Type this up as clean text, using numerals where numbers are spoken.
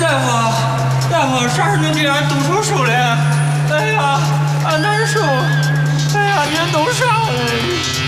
大夫，啥时候竟然动手术了？哎呀，俺难受！哎呀，你弄啥了？